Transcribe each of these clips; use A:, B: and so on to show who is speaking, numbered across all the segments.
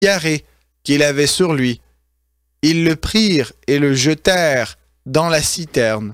A: bigarré qu'il avait sur lui. Ils le prirent et le jetèrent dans la citerne.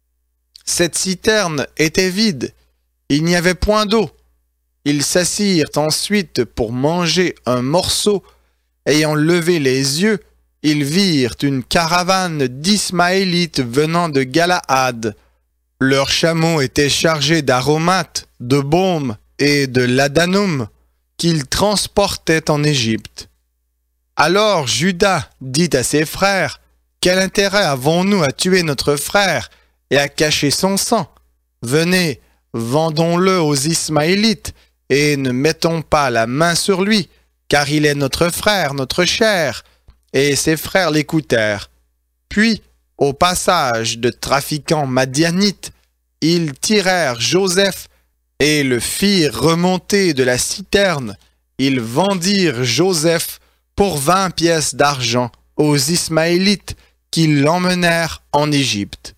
A: Cette citerne était vide, il n'y avait point d'eau. Ils s'assirent ensuite pour manger un morceau. Ayant levé les yeux, ils virent une caravane d'Ismaélites venant de Galaad. Leurs chameaux étaient chargés d'aromates, de baume et de ladanum qu'ils transportaient en Égypte. Alors Juda dit à ses frères, « Quel intérêt avons-nous à tuer notre frère et à cacher son sang? Venez, vendons-le aux Ismaélites et ne mettons pas la main sur lui, car il est notre frère, notre chair. » Et ses frères l'écoutèrent. Puis, au passage de trafiquants madianites, ils tirèrent Joseph et le firent remonter de la citerne. Ils vendirent Joseph pour 20 pièces d'argent aux Ismaélites qui l'emmenèrent en Égypte.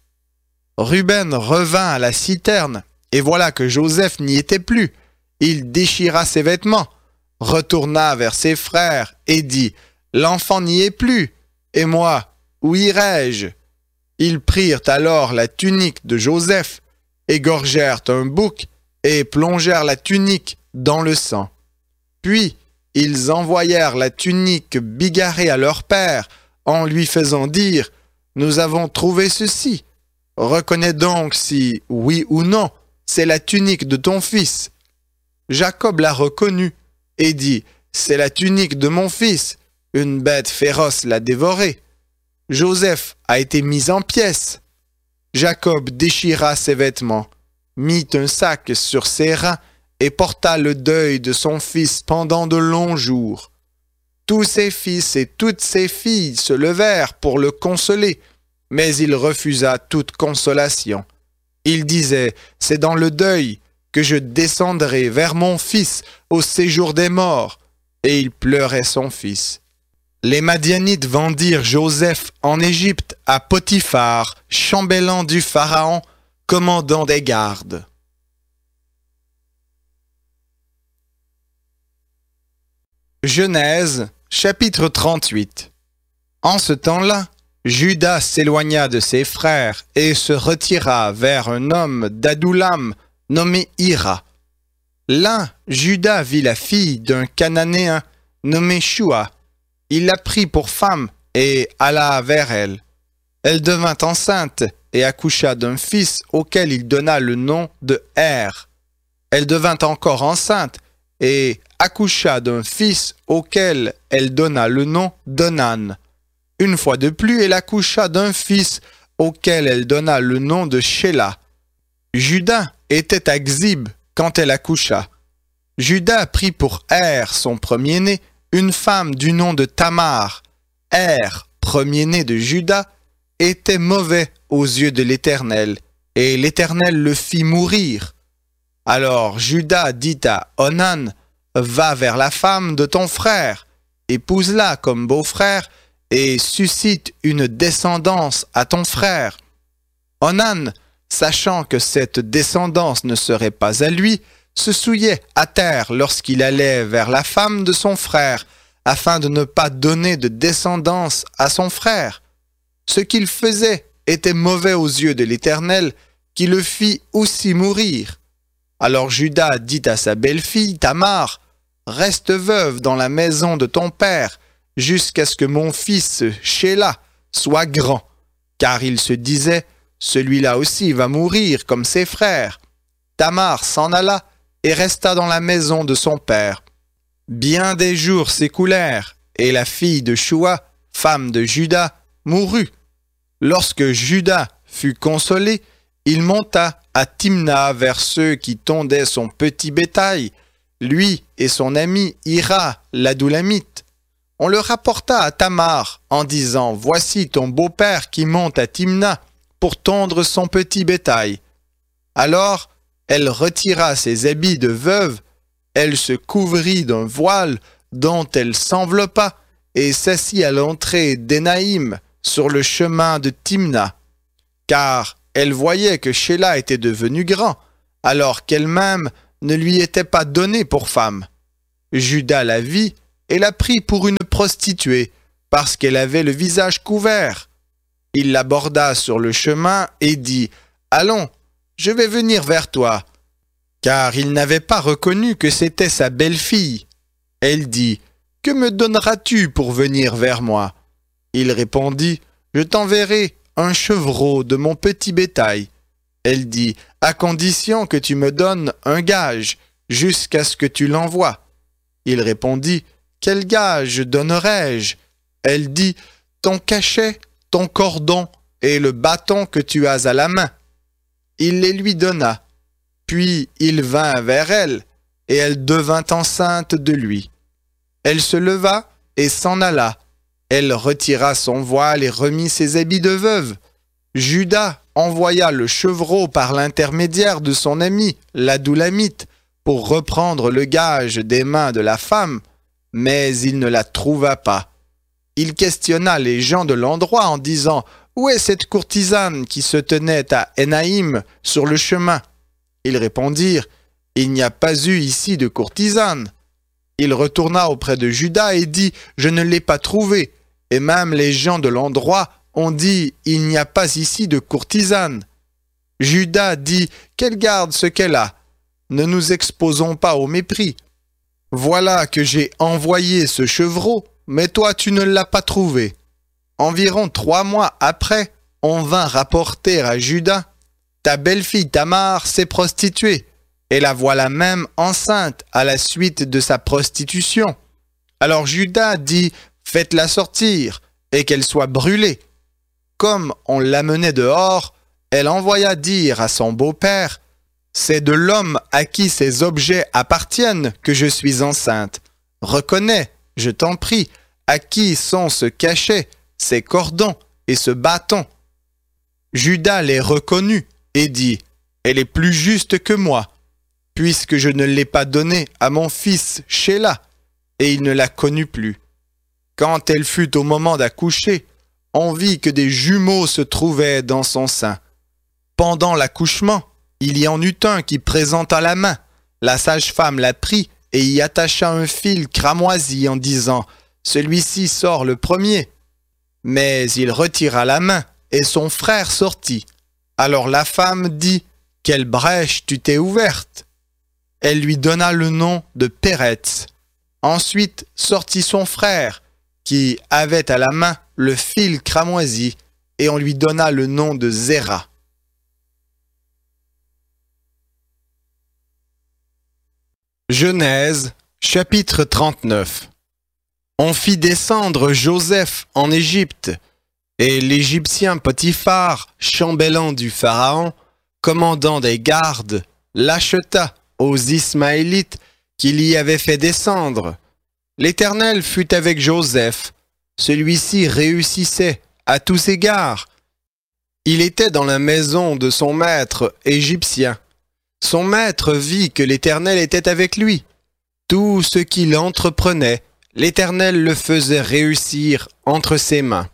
A: Ruben revint à la citerne, et voilà que Joseph n'y était plus. Il déchira ses vêtements, retourna vers ses frères et dit, « L'enfant n'y est plus, et moi, où irai-je » Ils prirent alors la tunique de Joseph, égorgèrent un bouc et plongèrent la tunique dans le sang. Puis, ils envoyèrent la tunique bigarrée à leur père en lui faisant dire « Nous avons trouvé ceci. Reconnais donc si, oui ou non, c'est la tunique de ton fils. » Jacob l'a reconnue et dit « C'est la tunique de mon fils. Une bête féroce l'a dévorée. » Joseph a été mis en pièces. Jacob déchira ses vêtements, mit un sac sur ses reins et porta le deuil de son fils pendant de longs jours. Tous ses fils et toutes ses filles se levèrent pour le consoler, mais il refusa toute consolation. Il disait, « C'est dans le deuil que je descendrai vers mon fils au séjour des morts. » Et il pleurait son fils. Les Madianites vendirent Joseph en Égypte à Potiphar, chambellan du Pharaon, commandant des gardes. Genèse, chapitre 38. En ce temps-là, Juda s'éloigna de ses frères et se retira vers un homme d'Adoulam nommé Hira. Là, Juda vit la fille d'un Cananéen nommé Shua. Il la prit pour femme et alla vers elle. Elle devint enceinte et accoucha d'un fils auquel il donna le nom de Er. Elle devint encore enceinte et accoucha d'un fils auquel elle donna le nom d'Onan. Une fois de plus, elle accoucha d'un fils auquel elle donna le nom de Shéla. Juda était à Xib quand elle accoucha. Juda prit pour Er, son premier-né, une femme du nom de Tamar. Er, premier-né de Juda, était mauvais aux yeux de l'Éternel, et l'Éternel le fit mourir. Alors Juda dit à Onan, « Va vers la femme de ton frère, épouse-la comme beau-frère, et suscite une descendance à ton frère. » Onan, sachant que cette descendance ne serait pas à lui, se souillait à terre lorsqu'il allait vers la femme de son frère, afin de ne pas donner de descendance à son frère. Ce qu'il faisait était mauvais aux yeux de l'Éternel, qui le fit aussi mourir. Alors Juda dit à sa belle-fille Tamar, « Reste veuve dans la maison de ton père, jusqu'à ce que mon fils Shéla soit grand. » Car il se disait, « Celui-là aussi va mourir comme ses frères. » Tamar s'en alla et resta dans la maison de son père. Bien des jours s'écoulèrent, et la fille de Shua, femme de Juda, mourut. Lorsque Juda fut consolé, il monta à Timna vers ceux qui tondaient son petit bétail, lui et son ami Hira l'Adoulamite. On le rapporta à Tamar en disant « Voici ton beau-père qui monte à Timna pour tondre son petit bétail. » Alors, elle retira ses habits de veuve, elle se couvrit d'un voile dont elle s'enveloppa et s'assit à l'entrée d'Énaïm sur le chemin de Timna, car elle voyait que Shéla était devenu grand, alors qu'elle-même ne lui était pas donnée pour femme. Juda la vit et la prit pour une prostituée, parce qu'elle avait le visage couvert. Il l'aborda sur le chemin et dit « Allons, je vais venir vers toi. » Car il n'avait pas reconnu que c'était sa belle-fille. Elle dit « Que me donneras-tu pour venir vers moi ?» Il répondit « Je t'enverrai un chevreau de mon petit bétail. » Elle dit « À condition que tu me donnes un gage, jusqu'à ce que tu l'envoies. » Il répondit « Quel gage donnerai-je » Elle dit « Ton cachet, ton cordon et le bâton que tu as à la main. » Il les lui donna. Puis il vint vers elle, et elle devint enceinte de lui. Elle se leva et s'en alla. Elle retira son voile et remit ses habits de veuve. Juda envoya le chevreau par l'intermédiaire de son ami, l'Adoulamite, pour reprendre le gage des mains de la femme, mais il ne la trouva pas. Il questionna les gens de l'endroit en disant « Où est cette courtisane qui se tenait à Énaïm sur le chemin ?» Ils répondirent « Il n'y a pas eu ici de courtisane. » Il retourna auprès de Juda et dit « Je ne l'ai pas trouvée. » Et même les gens de l'endroit ont dit « Il n'y a pas ici de courtisane. » Juda dit « Qu'elle garde ce qu'elle a. Ne nous exposons pas au mépris. Voilà que j'ai envoyé ce chevreau, mais toi tu ne l'as pas trouvé. » Environ 3 mois après, on vint rapporter à Juda « Ta belle-fille Tamar s'est prostituée, et la voilà même enceinte à la suite de sa prostitution. » Alors Juda dit « Faites-la sortir, et qu'elle soit brûlée. » Comme on l'amenait dehors, elle envoya dire à son beau-père « C'est de l'homme à qui ces objets appartiennent que je suis enceinte. Reconnais, je t'en prie, à qui sont ce cachet, ces cordons et ce bâton. » Juda les reconnut et dit « Elle est plus juste que moi, puisque je ne l'ai pas donnée à mon fils Shéla, et il ne la connut plus. » Quand elle fut au moment d'accoucher, on vit que des jumeaux se trouvaient dans son sein. Pendant l'accouchement, il y en eut un qui présenta la main. La sage-femme la prit et y attacha un fil cramoisi en disant « Celui-ci sort le premier. » Mais il retira la main et son frère sortit. Alors la femme dit « Quelle brèche tu t'es ouverte ?» Elle lui donna le nom de Péretz. Ensuite sortit son frère, qui avait à la main le fil cramoisi, et on lui donna le nom de Zéra. Genèse, chapitre 39. On fit descendre Joseph en Égypte, et l'Égyptien Potiphar, chambellan du Pharaon, commandant des gardes, l'acheta aux Ismaélites qu'il y avait fait descendre. L'Éternel fut avec Joseph. Celui-ci réussissait à tous égards. Il était dans la maison de son maître égyptien. Son maître vit que l'Éternel était avec lui. Tout ce qu'il entreprenait, l'Éternel le faisait réussir entre ses mains.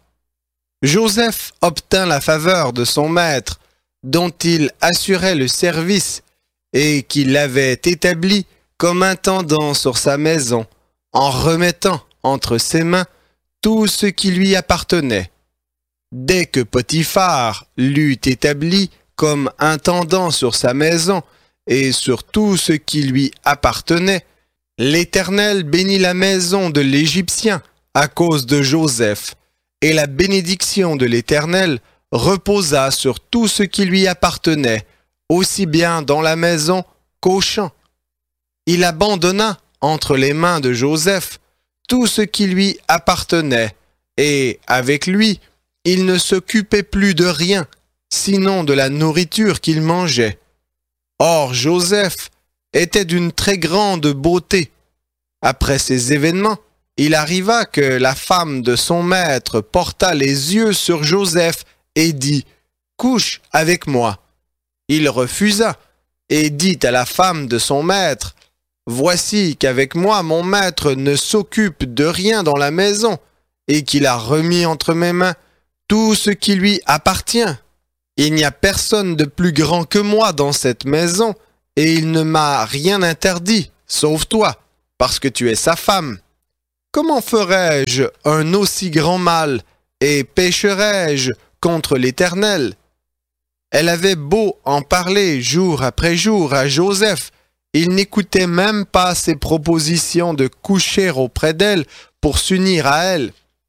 A: Joseph obtint la faveur de son maître, dont il assurait le service et qu'il avait établi comme intendant sur sa maison, en remettant entre ses mains tout ce qui lui appartenait. Dès que Potiphar l'eut établi comme intendant sur sa maison et sur tout ce qui lui appartenait, l'Éternel bénit la maison de l'Égyptien à cause de Joseph, et la bénédiction de l'Éternel reposa sur tout ce qui lui appartenait, aussi bien dans la maison qu'au champ. Il abandonna entre les mains de Joseph tout ce qui lui appartenait, et avec lui, il ne s'occupait plus de rien, sinon de la nourriture qu'il mangeait. Or Joseph était d'une très grande beauté. Après ces événements, il arriva que la femme de son maître porta les yeux sur Joseph et dit « Couche avec moi ». Il refusa et dit à la femme de son maître « Voici qu'avec moi mon maître ne s'occupe de rien dans la maison et qu'il a remis entre mes mains tout ce qui lui appartient. Il n'y a personne de plus grand que moi dans cette maison et il ne m'a rien interdit, sauf toi, parce que tu es sa femme. » comment ferais-je un aussi grand mal et pécherais-je contre l'Éternel? Elle avait beau en parler jour après jour à Joseph, il n'écoutait même pas ses propositions de coucher auprès d'elle pour s'unir à elle.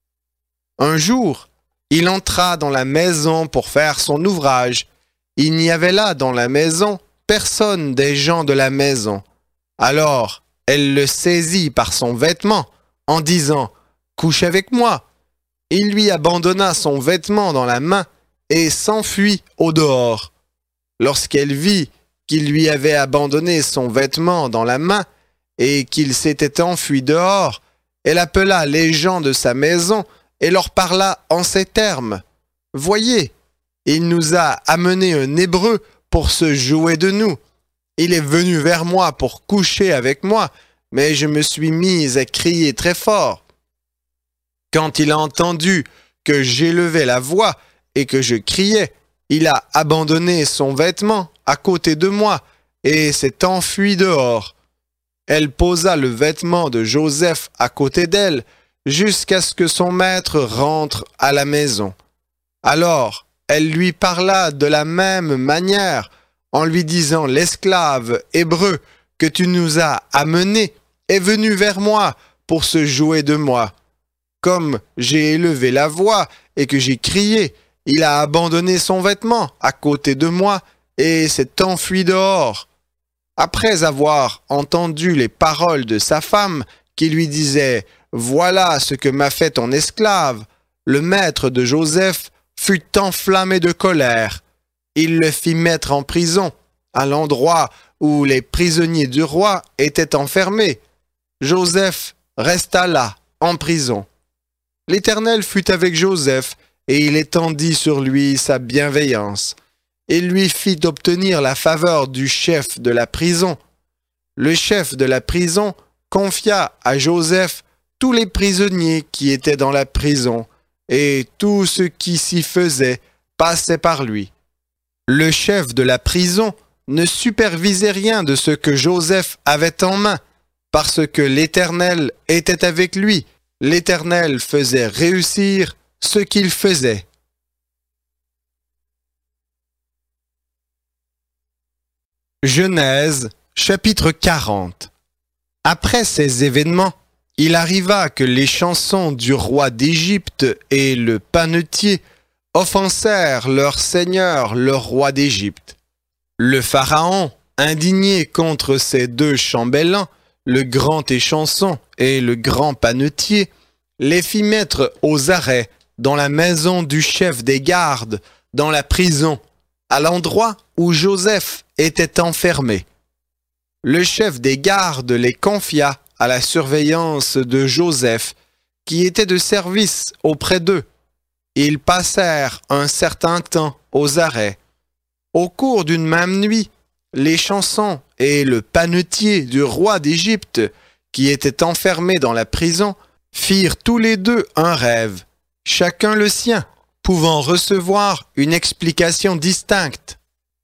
A: Un jour, il entra dans la maison pour faire son ouvrage. Il n'y avait là dans la maison personne des gens de la maison. Alors, elle le saisit par son vêtement en disant « Couche avec moi ». Il lui abandonna son vêtement dans la main et s'enfuit au dehors. Lorsqu'elle vit qu'il lui avait abandonné son vêtement dans la main et qu'il s'était enfui dehors, elle appela les gens de sa maison et leur parla en ces termes. « Voyez, il nous a amené un Hébreu pour se jouer de nous. Il est venu vers moi pour coucher avec moi, mais je me suis mise à crier très fort. Quand il a entendu que j'élevais la voix et que je criais, il a abandonné son vêtement à côté de moi et s'est enfui dehors. Elle posa le vêtement de Joseph à côté d'elle jusqu'à ce que son maître rentre à la maison. Alors, elle lui parla de la même manière en lui disant « L'esclave hébreu que tu nous as amené est venu vers moi pour se jouer de moi. Comme j'ai élevé la voix et que j'ai crié, il a abandonné son vêtement à côté de moi et s'est enfui dehors. » Après avoir entendu les paroles de sa femme qui lui disait « Voilà ce que m'a fait ton esclave », le maître de Joseph fut enflammé de colère. Il le fit mettre en prison, à l'endroit où les prisonniers du roi étaient enfermés. Joseph resta là, en prison. L'Éternel fut avec Joseph, et il étendit sur lui sa bienveillance. Il lui fit obtenir la faveur du chef de la prison. Le chef de la prison confia à Joseph tous les prisonniers qui étaient dans la prison, et tout ce qui s'y faisait passait par lui. Le chef de la prison ne supervisait rien de ce que Joseph avait en main, parce que l'Éternel était avec lui. L'Éternel faisait réussir ce qu'il faisait. Genèse, chapitre 40. Après ces événements, il arriva que les chansons du roi d'Égypte et le panetier offensèrent leur seigneur, le roi d'Égypte. Le pharaon, indigné contre ces deux chambellans, le grand échanson et le grand panetier, les fit mettre aux arrêts dans la maison du chef des gardes, dans la prison, à l'endroit où Joseph était enfermé. Le chef des gardes les confia à la surveillance de Joseph, qui était de service auprès d'eux. Ils passèrent un certain temps aux arrêts. Au cours d'une même nuit, les chansons et le panetier du roi d'Égypte, qui étaient enfermés dans la prison, firent tous les deux un rêve, chacun le sien, pouvant recevoir une explication distincte.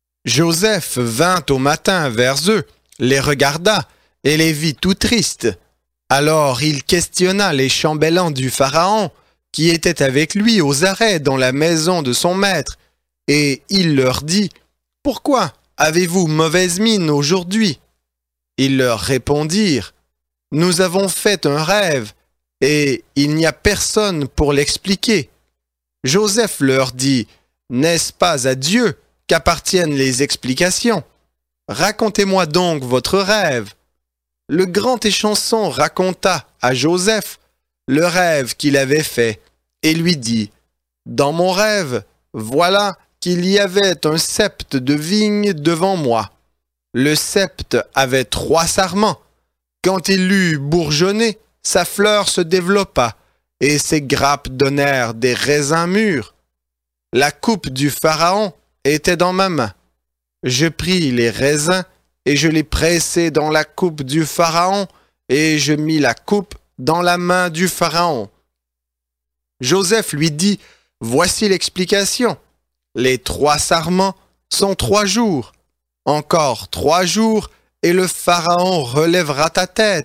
A: Joseph vint au matin vers eux, les regarda et les vit tout tristes. Alors il questionna les chambellans du Pharaon, qui étaient avec lui aux arrêts dans la maison de son maître, et il leur dit « Pourquoi avez-vous mauvaise mine aujourd'hui ?» Ils leur répondirent « Nous avons fait un rêve, et il n'y a personne pour l'expliquer. » Joseph leur dit « N'est-ce pas à Dieu qu'appartiennent les explications? Racontez-moi donc votre rêve. » Le grand échanson raconta à Joseph le rêve qu'il avait fait et lui dit « Dans mon rêve, voilà qu'il y avait un sept de vigne devant moi. Le sept avait 3 sarments. Quand il eut bourgeonné, sa fleur se développa et ses grappes donnèrent des raisins mûrs. La coupe du Pharaon était dans ma main. Je pris les raisins et je les pressai dans la coupe du Pharaon et je mis la coupe dans la main du Pharaon. » Joseph lui dit « Voici l'explication. Les 3 sarments sont 3 jours. Encore 3 jours et le Pharaon relèvera ta tête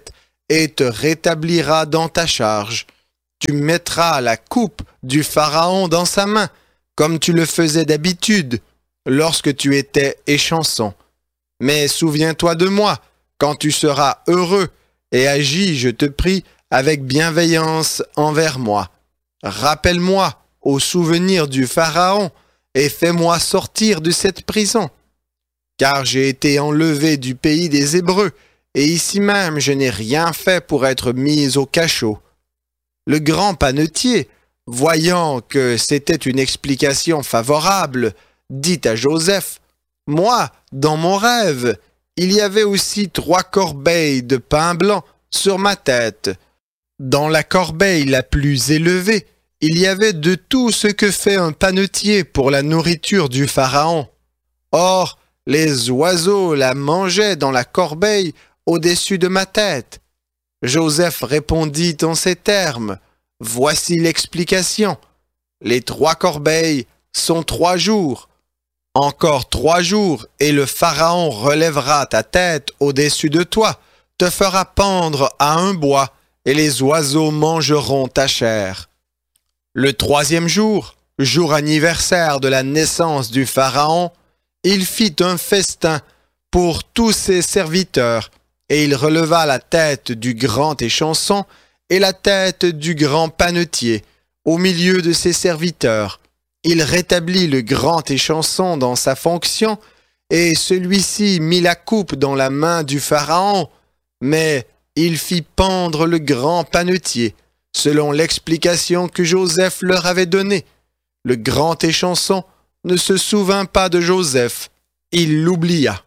A: et te rétablira dans ta charge. Tu mettras la coupe du Pharaon dans sa main, comme tu le faisais d'habitude, lorsque tu étais échanson. Mais souviens-toi de moi, quand tu seras heureux, et agis, je te prie, avec bienveillance envers moi. Rappelle-moi au souvenir du Pharaon, et fais-moi sortir de cette prison. Car j'ai été enlevé du pays des Hébreux, et ici même je n'ai rien fait pour être mis au cachot. Le grand panetier, voyant que c'était une explication favorable, dit à Joseph, « Moi, dans mon rêve, il y avait aussi 3 corbeilles de pain blanc sur ma tête. Dans la corbeille la plus élevée, il y avait de tout ce que fait un panetier pour la nourriture du Pharaon. Or, les oiseaux la mangeaient dans la corbeille au-dessus de ma tête. » Joseph répondit en ces termes, « Voici l'explication. Les 3 corbeilles sont 3 jours. Encore 3 jours, et le Pharaon relèvera ta tête au-dessus de toi, te fera pendre à un bois, et les oiseaux mangeront ta chair. » Le 3e jour, jour anniversaire de la naissance du Pharaon, il fit un festin pour tous ses serviteurs, et il releva la tête du grand échanson et la tête du grand panetier au milieu de ses serviteurs. Il rétablit le grand échanson dans sa fonction, et celui-ci mit la coupe dans la main du Pharaon, mais il fit pendre le grand panetier, selon l'explication que Joseph leur avait donnée. Le grand échanson ne se souvint pas de Joseph, il l'oublia.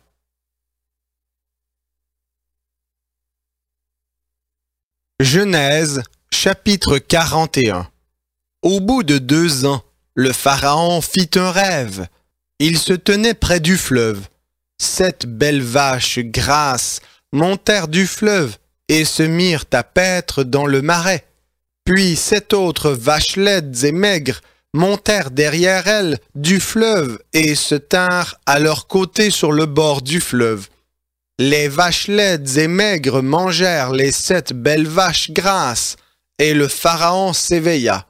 A: Genèse, chapitre 41. Au bout de 2 ans, le Pharaon fit un rêve. Il se tenait près du fleuve. 7 belles vaches grasses montèrent du fleuve et se mirent à paître dans le marais. Puis 7 autres vaches laides et maigres montèrent derrière elles du fleuve et se tinrent à leur côté sur le bord du fleuve. Les vaches laides et maigres mangèrent les 7 belles vaches grasses, et le Pharaon s'éveilla.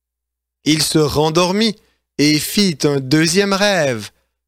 A: Il se rendormit et fit un 2e rêve.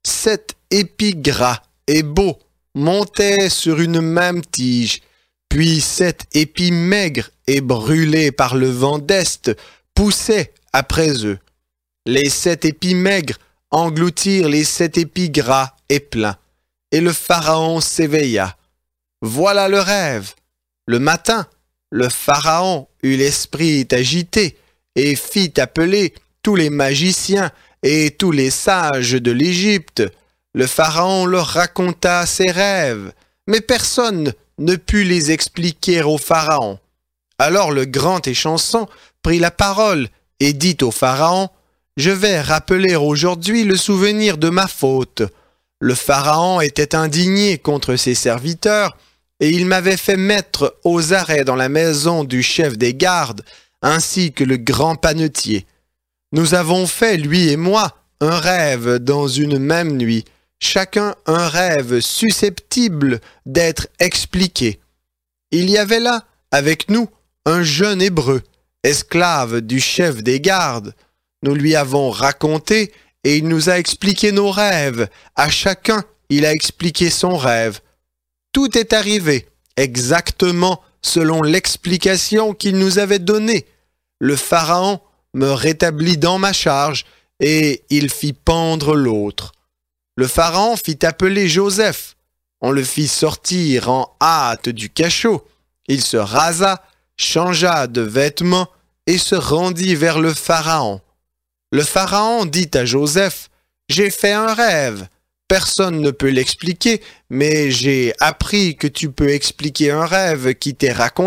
A: 7 épis gras et beaux montaient sur une même tige, puis 7 épis maigres et brûlés par le vent d'est poussaient après eux. Les 7 épis maigres engloutirent les 7 épis gras et pleins, et le Pharaon s'éveilla. Voilà le rêve. Le matin, le Pharaon eut l'esprit agité et fit appeler tous les magiciens et tous les sages de l'Égypte. Le Pharaon leur raconta ses rêves, mais personne ne put les expliquer au Pharaon. Alors le grand échanson prit la parole et dit au Pharaon, « Je vais rappeler aujourd'hui le souvenir de ma faute. Le Pharaon était indigné contre ses serviteurs, et il m'avait fait mettre aux arrêts dans la maison du chef des gardes, ainsi que le grand panetier. Nous avons fait, lui et moi, un rêve dans une même nuit, chacun un rêve susceptible d'être expliqué. Il y avait là, avec nous, un jeune Hébreu, esclave du chef des gardes. Nous lui avons raconté et il nous a expliqué nos rêves. À chacun, il a expliqué son rêve. Tout est arrivé exactement selon l'explication qu'il nous avait donnée. Le Pharaon me rétablit dans ma charge et il fit pendre l'autre. Le Pharaon fit appeler Joseph. On le fit sortir en hâte du cachot. Il se rasa, changea de vêtements et se rendit vers le Pharaon. Le Pharaon dit à Joseph, « J'ai fait un rêve. Personne ne peut l'expliquer, mais j'ai appris que tu peux expliquer un rêve qui t'est raconté. »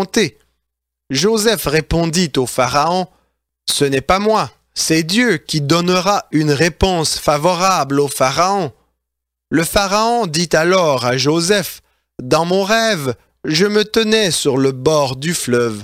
A: Joseph répondit au Pharaon, « Ce n'est pas moi, c'est Dieu qui donnera une réponse favorable au Pharaon. » Le Pharaon dit alors à Joseph, « Dans mon rêve, je me tenais sur le bord du fleuve.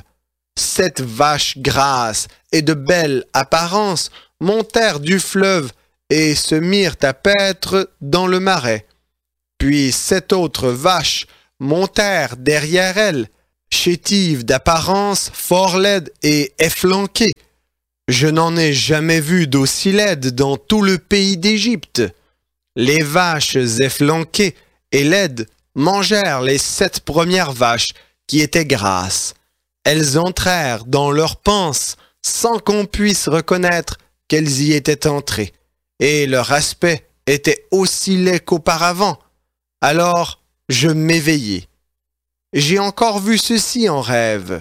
A: 7 vaches grasses et de belle apparence montèrent du fleuve et se mirent à paître dans le marais. Puis 7 autres vaches montèrent derrière elles. chétive d'apparence, fort laide et efflanquée. Je n'en ai jamais vu d'aussi laide dans tout le pays d'Égypte. Les vaches efflanquées et laides mangèrent les 7 premières vaches qui étaient grasses. Elles entrèrent dans leurs panses sans qu'on puisse reconnaître qu'elles y étaient entrées, et leur aspect était aussi laid qu'auparavant. Alors je m'éveillai. J'ai encore vu ceci en rêve,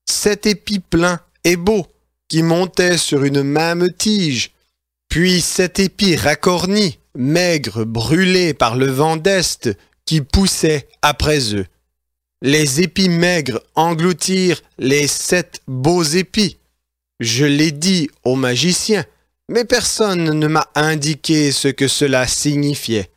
A: 7 épis pleins et beaux qui montaient sur une même tige, puis 7 épis racornis, maigres, brûlés par le vent d'Est qui poussait après eux. Les épis maigres engloutirent les 7 beaux épis. Je l'ai dit au magicien, mais personne ne m'a indiqué ce que cela signifiait.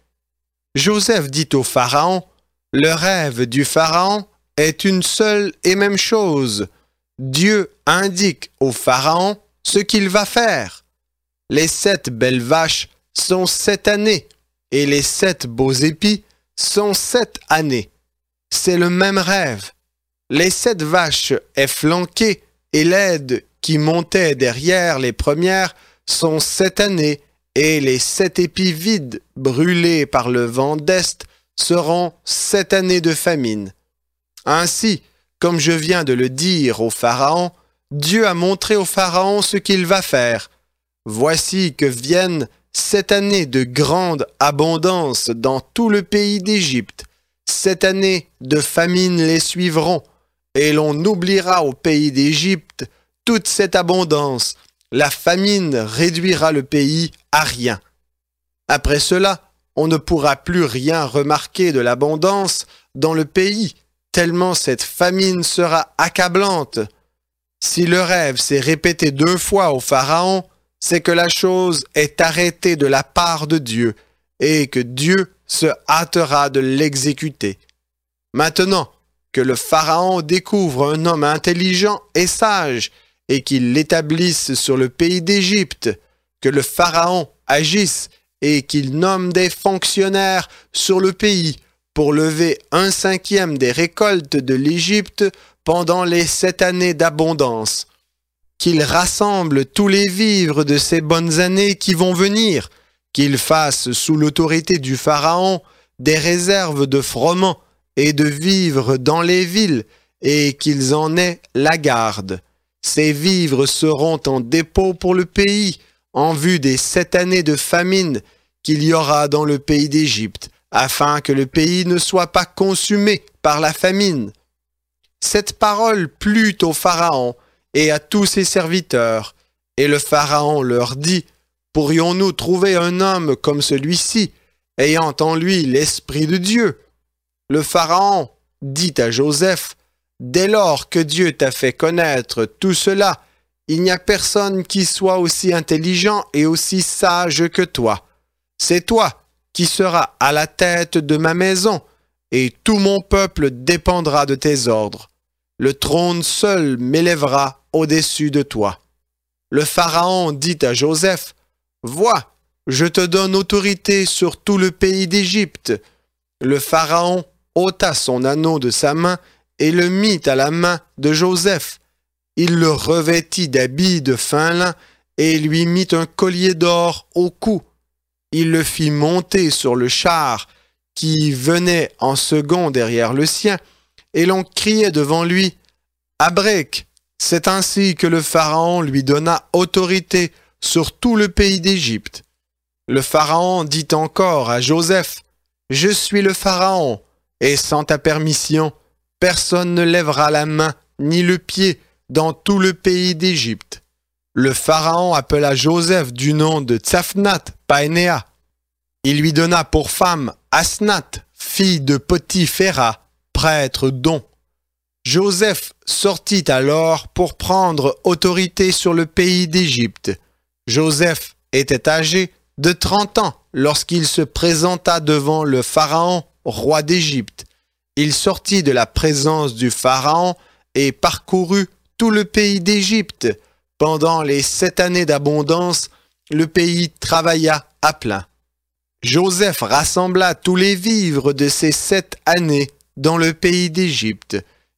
A: Joseph dit au Pharaon, « Le rêve du Pharaon est une seule et même chose. Dieu indique au Pharaon ce qu'il va faire. Les 7 belles vaches sont 7 années, et les 7 beaux épis sont 7 années. C'est le même rêve. Les 7 vaches efflanquées et laides qui montaient derrière les premières sont 7 années, et les 7 épis vides, brûlés par le vent d'Est, seront 7 années de famine. Ainsi, comme je viens de le dire au Pharaon, Dieu a montré au Pharaon ce qu'il va faire. Voici que viennent 7 années de grande abondance dans tout le pays d'Égypte. 7 années de famine les suivront, et l'on oubliera au pays d'Égypte toute cette abondance. La famine réduira le pays à rien. Après cela, on ne pourra plus rien remarquer de l'abondance dans le pays, tellement cette famine sera accablante. Si le rêve s'est répété 2 fois au Pharaon, c'est que la chose est arrêtée de la part de Dieu, et que Dieu se hâtera de l'exécuter. Maintenant que le Pharaon découvre un homme intelligent et sage, et qu'il l'établisse sur le pays d'Égypte, que le Pharaon agisse et qu'il nomme des fonctionnaires sur le pays pour lever 1/5 des récoltes de l'Égypte pendant les 7 années d'abondance, qu'il rassemble tous les vivres de ces bonnes années qui vont venir, qu'il fasse sous l'autorité du Pharaon des réserves de froment et de vivres dans les villes, et qu'ils en aient la garde. Ces vivres seront en dépôt pour le pays, en vue des 7 années de famine qu'il y aura dans le pays d'Égypte, afin que le pays ne soit pas consumé par la famine. » Cette parole plut au Pharaon et à tous ses serviteurs, et le Pharaon leur dit, « Pourrions-nous trouver un homme comme celui-ci, ayant en lui l'Esprit de Dieu ?» Le Pharaon dit à Joseph, « Dès lors que Dieu t'a fait connaître tout cela, il n'y a personne qui soit aussi intelligent et aussi sage que toi. C'est toi qui seras à la tête de ma maison, et tout mon peuple dépendra de tes ordres. Le trône seul m'élèvera au-dessus de toi. » Le Pharaon dit à Joseph, « Vois, je te donne autorité sur tout le pays d'Égypte. » Le Pharaon ôta son anneau de sa main et le mit à la main de Joseph. Il le revêtit d'habits de fin lin et lui mit un collier d'or au cou. Il le fit monter sur le char qui venait en second derrière le sien, et l'on criait devant lui, « Abrek !» C'est ainsi que le Pharaon lui donna autorité sur tout le pays d'Égypte. Le Pharaon dit encore à Joseph, « Je suis le Pharaon, et sans ta permission, personne ne lèvera la main ni le pied dans tout le pays d'Égypte. » Le Pharaon appela Joseph du nom de Tsaphnath-Panéa. Il lui donna pour femme Asnath, fille de Potiphéra, prêtre d'On. Joseph sortit alors pour prendre autorité sur le pays d'Égypte. Joseph était âgé de 30 ans lorsqu'il se présenta devant le Pharaon, roi d'Égypte. Il sortit de la présence du Pharaon et parcourut tout le pays d'Égypte. Pendant les 7 années d'abondance, le pays travailla à plein. Joseph rassembla tous les vivres de ces 7 années dans le pays d'Égypte.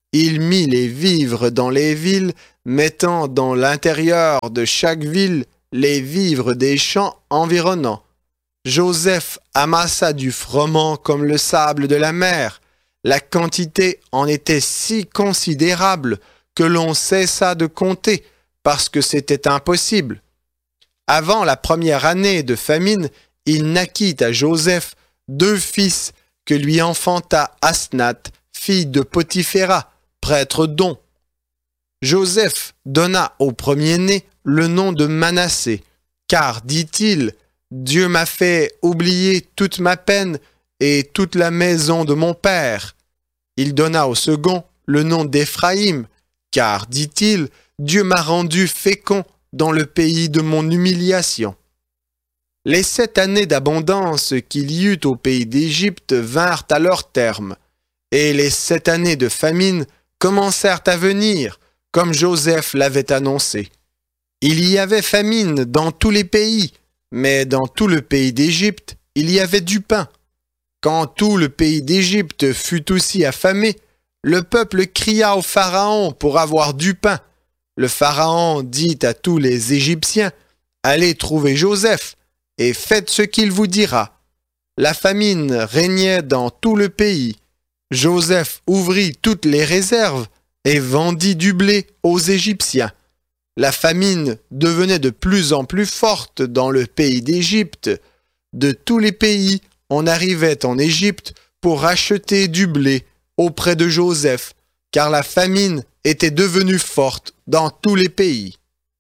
A: il mit les vivres dans les villes, mettant dans l'intérieur de chaque ville les vivres des champs environnants. Joseph amassa du froment comme le sable de la mer. La quantité en était si considérable que l'on cessa de compter parce que c'était impossible. Avant la première année de famine, il naquit à Joseph 2 fils que lui enfanta Asnath, fille de Potiphéra, prêtre d'On. Joseph donna au premier-né le nom de Manassé, car, dit-il, Dieu m'a fait oublier toute ma peine et toute la maison de mon père. Il donna au second le nom d'Éphraïm, car, dit-il, Dieu m'a rendu fécond dans le pays de mon humiliation. Les 7 années d'abondance qu'il y eut au pays d'Égypte vinrent à leur terme, et les 7 années de famine commencèrent à venir, comme Joseph l'avait annoncé. Il y avait famine dans tous les pays, mais dans tout le pays d'Égypte, il y avait du pain. Quand tout le pays d'Égypte fut aussi affamé, le peuple cria au Pharaon pour avoir du pain. Le Pharaon dit à tous les Égyptiens, « Allez trouver Joseph, et faites ce qu'il vous dira. » La famine régnait dans tout le pays. Joseph ouvrit toutes les réserves et vendit du blé aux Égyptiens. La famine devenait de plus en plus forte dans le pays d'Égypte. De tous les pays, on arrivait en Égypte pour acheter du blé auprès de Joseph, car la famine était devenue forte dans tous les pays.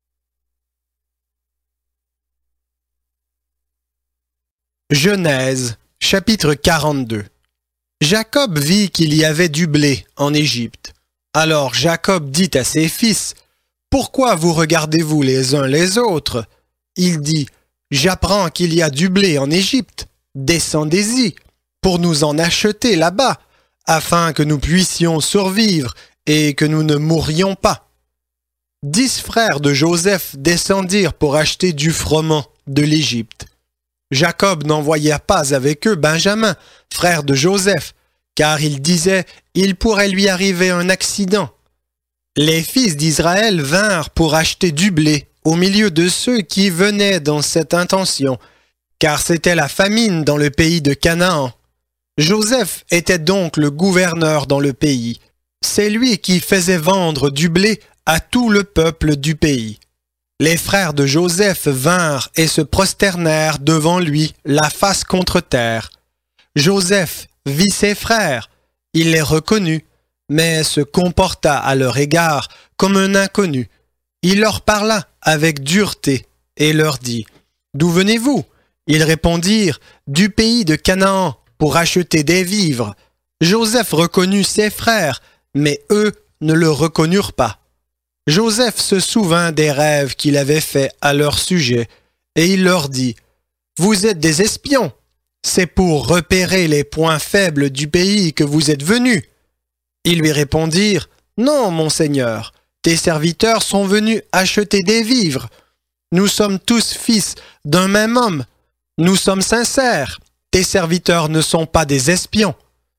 A: Genèse, chapitre 42. Jacob vit qu'il y avait du blé en Égypte. Alors Jacob dit à ses fils, « Pourquoi vous regardez-vous les uns les autres ?» Il dit, « J'apprends qu'il y a du blé en Égypte. Descendez-y, pour nous en acheter là-bas, afin que nous puissions survivre et que nous ne mourions pas. » 10 frères de Joseph descendirent pour acheter du froment de l'Égypte. Jacob n'envoya pas avec eux Benjamin, frère de Joseph, car il disait « Il pourrait lui arriver un accident. » Les fils d'Israël vinrent pour acheter du blé au milieu de ceux qui venaient dans cette intention, car c'était la famine dans le pays de Canaan. Joseph était donc le gouverneur dans le pays. C'est lui qui faisait vendre du blé à tout le peuple du pays. Les frères de Joseph vinrent et se prosternèrent devant lui, la face contre terre. Joseph vit ses frères, il les reconnut, mais se comporta à leur égard comme un inconnu. Il leur parla avec dureté et leur dit, « D'où venez-vous » Ils répondirent, « Du pays de Canaan, pour acheter des vivres. » Joseph reconnut ses frères, mais eux ne le reconnurent pas. Joseph se souvint des rêves qu'il avait faits à leur sujet, et il leur dit, « Vous êtes des espions, c'est pour repérer les points faibles du pays que vous êtes venus. » Ils lui répondirent, « Non, mon Seigneur, tes serviteurs sont venus acheter des vivres. Nous sommes tous fils d'un même homme. Nous sommes sincères, tes serviteurs ne sont pas des espions. »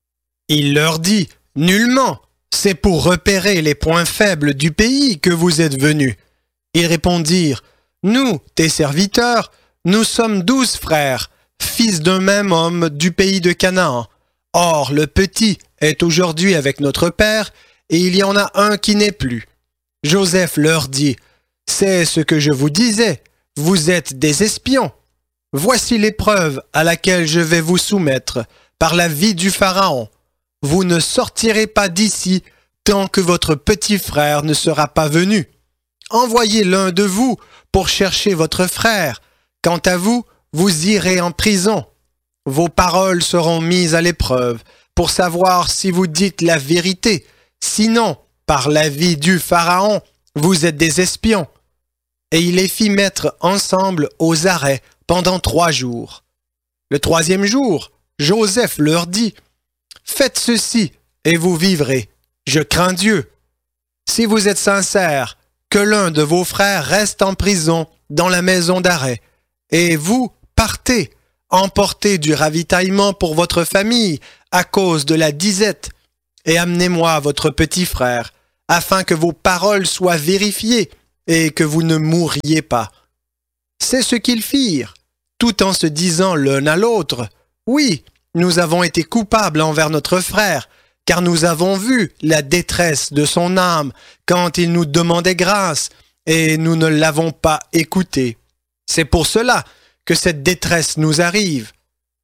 A: Il leur dit, « Nullement, c'est pour repérer les points faibles du pays que vous êtes venus. » Ils répondirent, « Nous, tes serviteurs, nous sommes 12 frères, fils d'un même homme du pays de Canaan. Or, le petit est aujourd'hui avec notre père, et il y en a un qui n'est plus. » Joseph leur dit, « C'est ce que je vous disais, vous êtes des espions. Voici l'épreuve à laquelle je vais vous soumettre par la vie du Pharaon. Vous ne sortirez pas d'ici tant que votre petit frère ne sera pas venu. Envoyez l'un de vous pour chercher votre frère. Quant à vous, vous irez en prison. Vos paroles seront mises à l'épreuve pour savoir si vous dites la vérité. Sinon, par la vie du Pharaon, vous êtes des espions. » Et il les fit mettre ensemble aux arrêts pendant 3 jours. Le 3e jour, Joseph leur dit, « Faites ceci et vous vivrez. Je crains Dieu. Si vous êtes sincères, que l'un de vos frères reste en prison dans la maison d'arrêt, et vous partez, emportez du ravitaillement pour votre famille à cause de la disette. et amenez-moi votre petit frère, afin que vos paroles soient vérifiées et que vous ne mourriez pas. » C'est ce qu'ils firent, tout en se disant l'un à l'autre, « Oui, nous avons été coupables envers notre frère, car nous avons vu la détresse de son âme quand il nous demandait grâce, et nous ne l'avons pas écouté. C'est pour cela que cette détresse nous arrive. »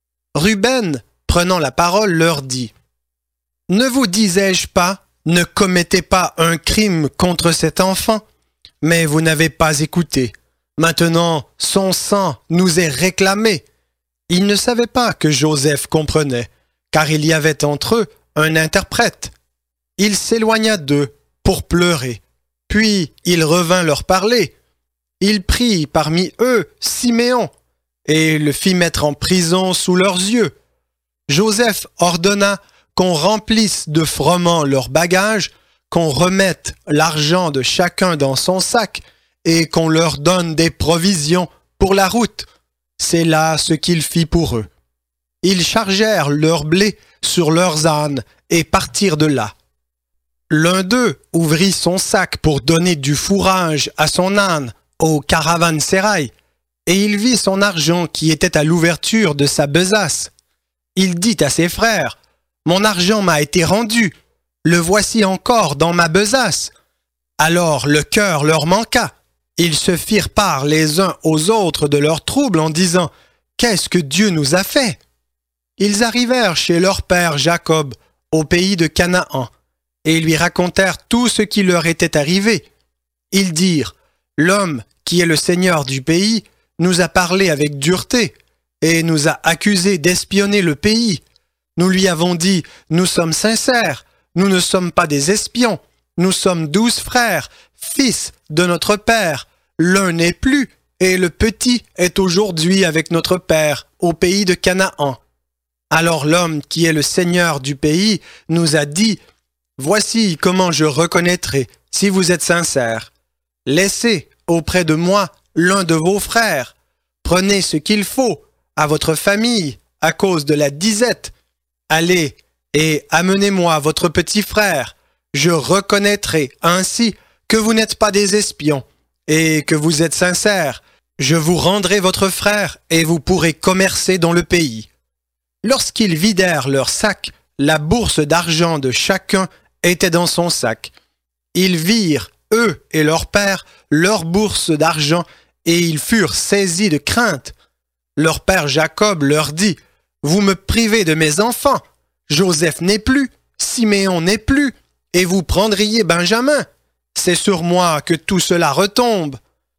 A: Ruben, prenant la parole, leur dit, « Ne vous disais-je pas, ne commettez pas un crime contre cet enfant, mais vous n'avez pas écouté. Maintenant, son sang nous est réclamé. » Ils ne savaient pas que Joseph comprenait, car il y avait entre eux un interprète. Il s'éloigna d'eux pour pleurer, puis il revint leur parler. Il prit parmi eux Siméon et le fit mettre en prison sous leurs yeux. Joseph ordonna qu'on remplisse de froment leurs bagages, qu'on remette l'argent de chacun dans son sac et qu'on leur donne des provisions pour la route. C'est là ce qu'il fit pour eux. Ils chargèrent leur blé sur leurs ânes et partirent de là. L'un d'eux ouvrit son sac pour donner du fourrage à son âne au caravansérail, et il vit son argent qui était à l'ouverture de sa besace. Il dit à ses frères, « Mon argent m'a été rendu, le voici encore dans ma besace. » Alors le cœur leur manqua. Ils se firent part les uns aux autres de leurs troubles en disant, « Qu'est-ce que Dieu nous a fait? » Ils arrivèrent chez leur père Jacob, au pays de Canaan, et lui racontèrent tout ce qui leur était arrivé. Ils dirent, « L'homme qui est le seigneur du pays nous a parlé avec dureté et nous a accusés d'espionner le pays. Nous lui avons dit, « Nous sommes sincères, nous ne sommes pas des espions, nous sommes 12 frères, fils de notre père. L'un n'est plus, et le petit est aujourd'hui avec notre père, au pays de Canaan. » Alors l'homme qui est le seigneur du pays nous a dit, « Voici comment je reconnaîtrai si vous êtes sincères. Laissez auprès de moi l'un de vos frères. Prenez ce qu'il faut à votre famille à cause de la disette. Allez et amenez-moi votre petit frère. Je reconnaîtrai ainsi que vous n'êtes pas des espions et que vous êtes sincères. Je vous rendrai votre frère et vous pourrez commercer dans le pays. » Lorsqu'ils vidèrent leur sac, la bourse d'argent de chacun était dans son sac. Ils virent, eux et leur père, leur bourse d'argent, et ils furent saisis de crainte. Leur père Jacob leur dit, « Vous me privez de mes enfants. Joseph n'est plus, Siméon n'est plus, et vous prendriez Benjamin. C'est sur moi que tout cela retombe. »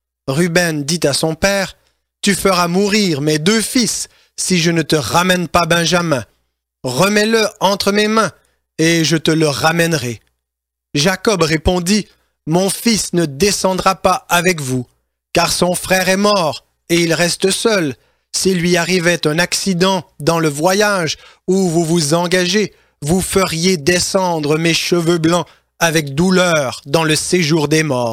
A: Ruben dit à son père, « Tu feras mourir mes 2 fils, si je ne te ramène pas Benjamin. Remets-le entre mes mains, et je te le ramènerai. » Jacob répondit, « Mon fils ne descendra pas avec vous, car son frère est mort, et il reste seul. S'il lui arrivait un accident dans le voyage où vous vous engagez, vous feriez descendre mes cheveux blancs avec douleur dans le séjour des morts. »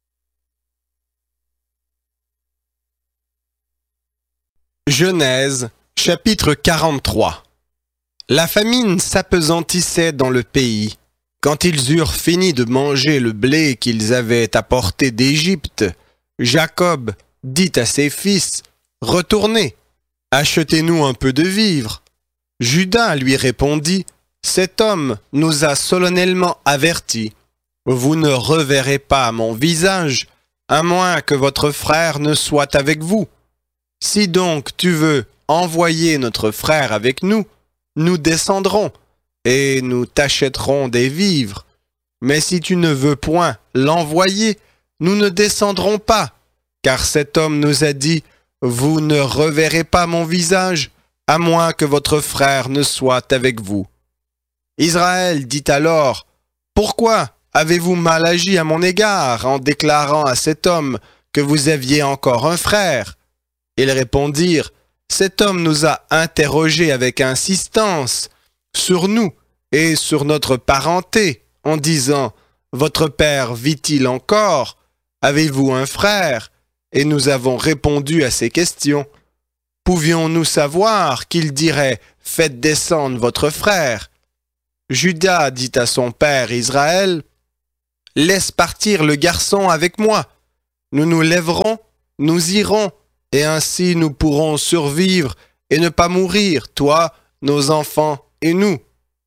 A: Genèse, chapitre 43. La famine s'appesantissait dans le pays. Quand ils eurent fini de manger le blé qu'ils avaient apporté d'Égypte, Jacob dit à ses fils, « Retournez, achetez-nous un peu de vivres. » Juda lui répondit, « Cet homme nous a solennellement avertis. Vous ne reverrez pas mon visage, à moins que votre frère ne soit avec vous. Si donc tu veux envoyer notre frère avec nous, nous descendrons, et nous t'achèterons des vivres. Mais si tu ne veux point l'envoyer, nous ne descendrons pas, car cet homme nous a dit, « Vous ne reverrez pas mon visage, à moins que votre frère ne soit avec vous. » Israël dit alors, « Pourquoi avez-vous mal agi à mon égard en déclarant à cet homme que vous aviez encore un frère ?» Ils répondirent, « Cet homme nous a interrogés avec insistance sur nous et sur notre parenté, en disant, « Votre père vit-il encore? Avez-vous un frère ?» Et nous avons répondu à ces questions. Pouvions-nous savoir qu'il dirait, « Faites descendre votre frère » Juda dit à son père Israël, « Laisse partir le garçon avec moi. Nous nous lèverons, nous irons, et ainsi nous pourrons survivre et ne pas mourir, toi, nos enfants et nous.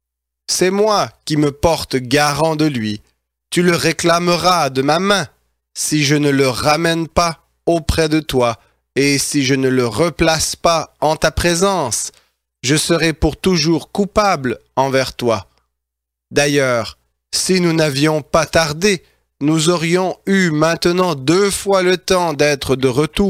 A: C'est moi qui me porte garant de lui. Tu le réclameras de ma main, si je ne le ramène pas auprès de toi, et si je ne le replace pas en ta présence, je serai pour toujours coupable envers toi. D'ailleurs, si nous n'avions pas tardé, nous aurions eu maintenant 2 fois le temps d'être de retour. »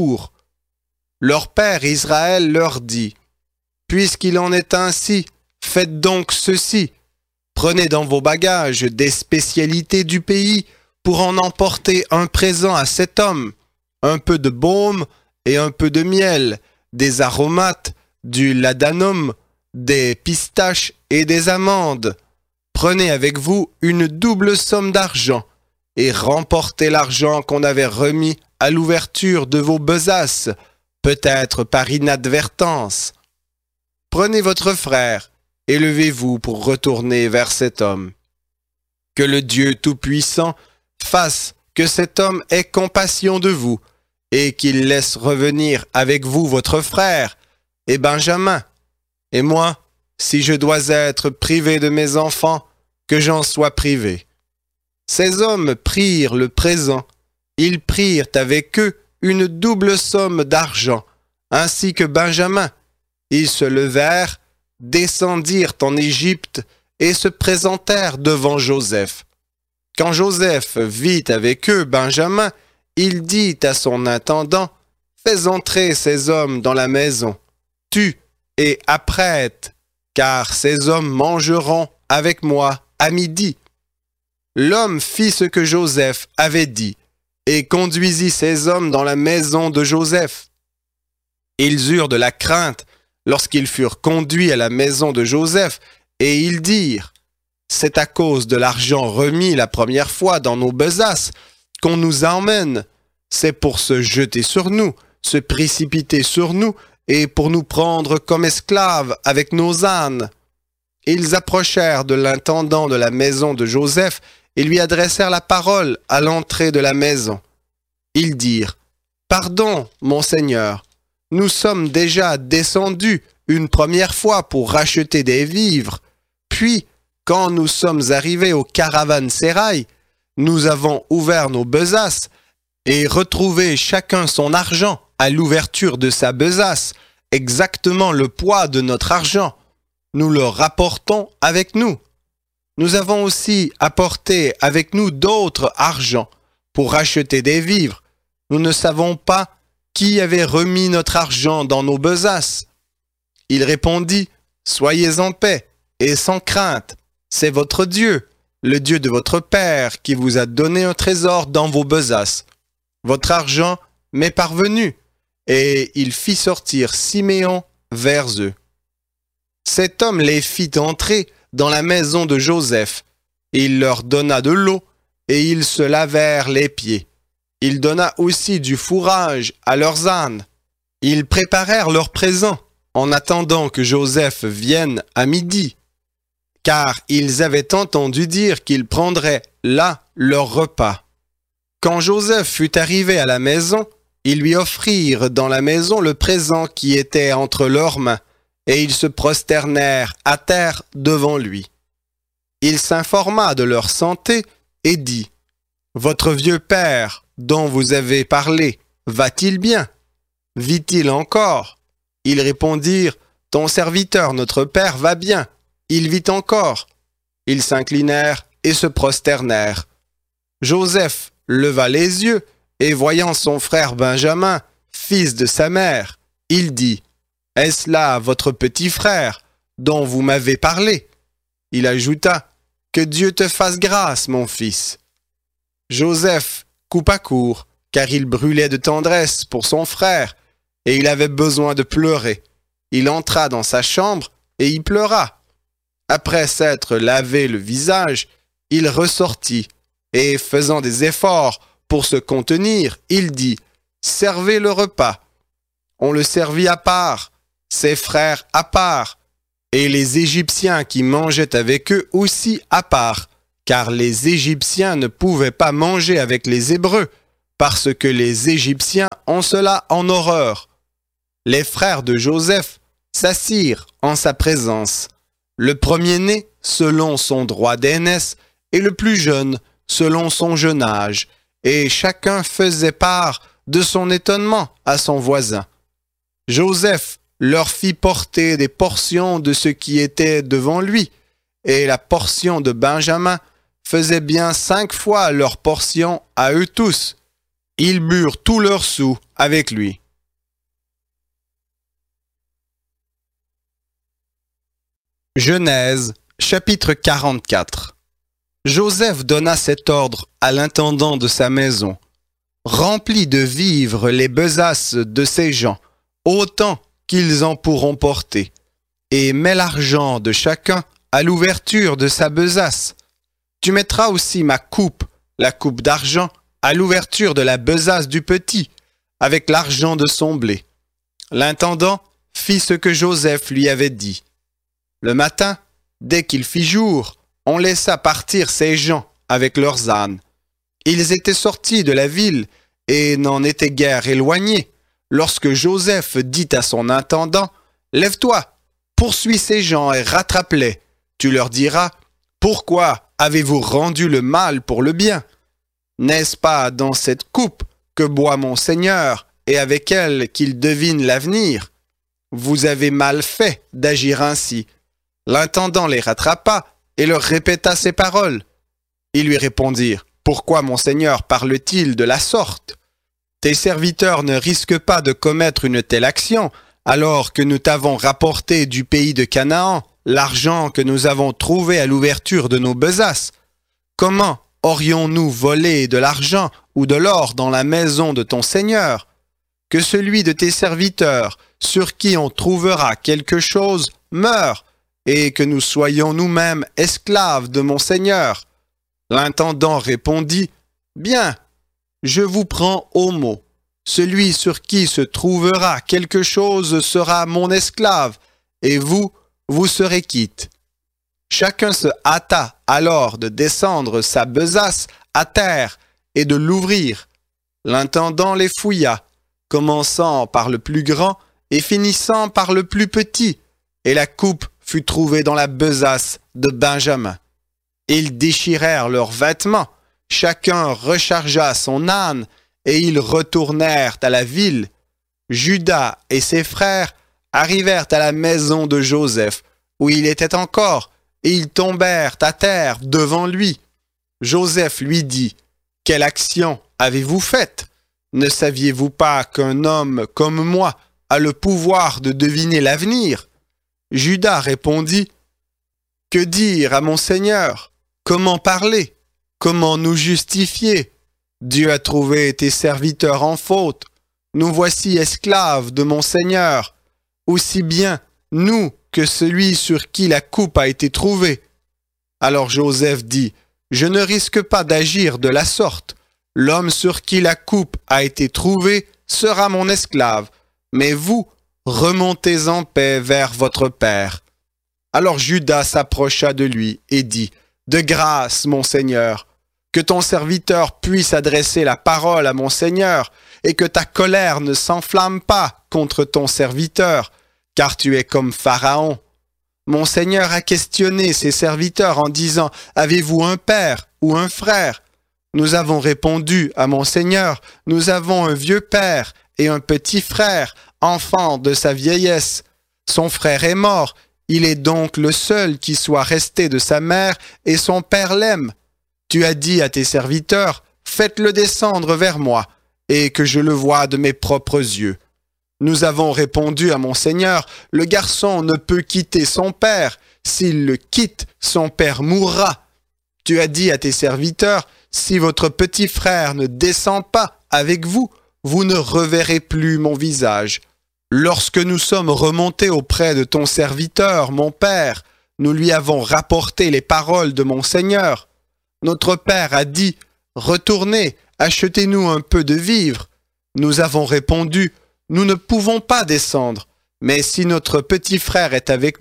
A: Leur père Israël leur dit, « Puisqu'il en est ainsi, faites donc ceci. Prenez dans vos bagages des spécialités du pays pour en emporter un présent à cet homme, un peu de baume et un peu de miel, des aromates, du ladanum, des pistaches et des amandes. Prenez avec vous une double somme d'argent et remportez l'argent qu'on avait remis à l'ouverture de vos besaces, peut-être par inadvertance. Prenez votre frère et levez-vous pour retourner vers cet homme. Que le Dieu Tout-Puissant fasse que cet homme ait compassion de vous et qu'il laisse revenir avec vous votre frère et Benjamin. Et moi, si je dois être privé de mes enfants, que j'en sois privé. » Ces hommes prirent le présent. Ils prirent avec eux une double somme d'argent, ainsi que Benjamin. Ils se levèrent, descendirent en Égypte et se présentèrent devant Joseph. Quand Joseph vit avec eux Benjamin, il dit à son intendant, « Fais entrer ces hommes dans la maison, tue et apprête, car ces hommes mangeront avec moi à midi. » L'homme fit ce que Joseph avait dit et conduisit ces hommes dans la maison de Joseph. Ils eurent de la crainte lorsqu'ils furent conduits à la maison de Joseph et ils dirent, « C'est à cause de l'argent remis la première fois dans nos besaces qu'on nous emmène. C'est pour se jeter sur nous, se précipiter sur nous et pour nous prendre comme esclaves avec nos ânes. » Ils approchèrent de l'intendant de la maison de Joseph et lui adressèrent la parole à l'entrée de la maison. Ils dirent, « Pardon, mon Seigneur, nous sommes déjà descendus une première fois pour racheter des vivres. Puis, quand nous sommes arrivés au caravansérail, nous avons ouvert nos besaces et retrouvé chacun son argent à l'ouverture de sa besace, exactement le poids de notre argent. Nous le rapportons avec nous. Nous avons aussi apporté avec nous d'autres argents pour racheter des vivres. Nous ne savons pas qui avait remis notre argent dans nos besaces. » Il répondit, « Soyez en paix et sans crainte. C'est votre Dieu, le Dieu de votre Père, qui vous a donné un trésor dans vos besaces. Votre argent m'est parvenu. » Et il fit sortir Siméon vers eux. Cet homme les fit entrer dans la maison de Joseph. Il leur donna de l'eau et ils se lavèrent les pieds. Il donna aussi du fourrage à leurs ânes. Ils préparèrent leurs présents en attendant que Joseph vienne à midi, car ils avaient entendu dire qu'ils prendraient là leur repas. Quand Joseph fut arrivé à la maison, ils lui offrirent dans la maison le présent qui était entre leurs mains, et ils se prosternèrent à terre devant lui. Il s'informa de leur santé et dit, « Votre vieux père, dont vous avez parlé, va-t-il bien? Vit-il encore ?» Ils répondirent, « Ton serviteur, notre père, va bien, il vit encore. » Ils s'inclinèrent et se prosternèrent. Joseph leva les yeux, et voyant son frère Benjamin, fils de sa mère, il dit, « Est-ce là votre petit frère, dont vous m'avez parlé ?» Il ajouta, « Que Dieu te fasse grâce, mon fils. » Joseph coupa court, car il brûlait de tendresse pour son frère, et il avait besoin de pleurer. Il entra dans sa chambre, et y pleura. Après s'être lavé le visage, il ressortit, et faisant des efforts pour se contenir, il dit, « Servez le repas. » On le servit à part, ses frères à part. et les Égyptiens qui mangeaient avec eux aussi à part, car les Égyptiens ne pouvaient pas manger avec les Hébreux, parce que les Égyptiens ont cela en horreur. Les frères de Joseph s'assirent en sa présence, le premier-né selon son droit d'aînesse et le plus jeune selon son jeune âge, et chacun faisait part de son étonnement à son voisin. Joseph leur fit porter des portions de ce qui était devant lui, et la portion de Benjamin faisait bien 5 fois leur portion à eux tous. Ils burent tous leurs sous avec lui. Genèse, chapitre 44. Joseph donna cet ordre à l'intendant de sa maison. Remplis de vivres les besaces de ces gens, autant qu'ils en pourront porter, et mets l'argent de chacun à l'ouverture de sa besace. Tu mettras aussi ma coupe, la coupe d'argent, à l'ouverture de la besace du petit, avec l'argent de son blé. L'intendant fit ce que Joseph lui avait dit. Le matin, dès qu'il fit jour, on laissa partir ces gens avec leurs ânes. Ils étaient sortis de la ville et n'en étaient guère éloignés, lorsque Joseph dit à son intendant, « Lève-toi, poursuis ces gens et rattrape-les. Tu leur diras, « Pourquoi avez-vous rendu le mal pour le bien? N'est-ce pas dans cette coupe que boit mon Seigneur et avec elle qu'il devine l'avenir? Vous avez mal fait d'agir ainsi. » L'intendant les rattrapa et leur répéta ces paroles. Ils lui répondirent, « Pourquoi mon Seigneur parle-t-il de la sorte? Tes serviteurs ne risquent pas de commettre une telle action, alors que nous t'avons rapporté du pays de Canaan l'argent que nous avons trouvé à l'ouverture de nos besaces. Comment aurions-nous volé de l'argent ou de l'or dans la maison de ton Seigneur? Que celui de tes serviteurs, sur qui on trouvera quelque chose, meure, et que nous soyons nous-mêmes esclaves de mon Seigneur. » L'intendant répondit, « Bien, je vous prends au mot. Celui sur qui se trouvera quelque chose sera mon esclave, et vous, vous serez quitte. » Chacun se hâta alors de descendre sa besace à terre et de l'ouvrir. L'intendant les fouilla, commençant par le plus grand et finissant par le plus petit, et la coupe fut trouvée dans la besace de Benjamin. Ils déchirèrent leurs vêtements, chacun rechargea son âne, et ils retournèrent à la ville. Judas et ses frères arrivèrent à la maison de Joseph, où il était encore, et ils tombèrent à terre devant lui. Joseph lui dit, « Quelle action avez-vous faite? Ne saviez-vous pas qu'un homme comme moi a le pouvoir de deviner l'avenir? » Judas répondit, « Que dire à mon Seigneur? Comment parler? Comment nous justifier? Dieu a trouvé tes serviteurs en faute. Nous voici esclaves de mon Seigneur, aussi bien nous que celui sur qui la coupe a été trouvée. » Alors Joseph dit, « Je ne risque pas d'agir de la sorte. L'homme sur qui la coupe a été trouvée sera mon esclave, mais vous, remontez en paix vers votre père. » Alors Judas s'approcha de lui et dit, « De grâce, mon Seigneur, que ton serviteur puisse adresser la parole à mon Seigneur, et que ta colère ne s'enflamme pas contre ton serviteur, car tu es comme Pharaon. Mon Seigneur a questionné ses serviteurs en disant, « Avez-vous un père ou un frère? » Nous avons répondu à mon Seigneur, « Nous avons un vieux père et un petit frère, enfant de sa vieillesse. Son frère est mort, il est donc le seul qui soit resté de sa mère, et son père l'aime. Tu as dit à tes serviteurs, « Faites-le descendre vers moi, et que je le voie de mes propres yeux. » Nous avons répondu à mon Seigneur, « Le garçon ne peut quitter son père. S'il le quitte, son père mourra. » Tu as dit à tes serviteurs, « Si votre petit frère ne descend pas avec vous, vous ne reverrez plus mon visage. » Lorsque nous sommes remontés auprès de ton serviteur, mon père, nous lui avons rapporté les paroles de mon Seigneur. Notre père a dit, « Retournez, achetez-nous un peu de vivres. » Nous avons répondu, « Nous ne pouvons pas descendre, mais si notre petit frère est avec nous,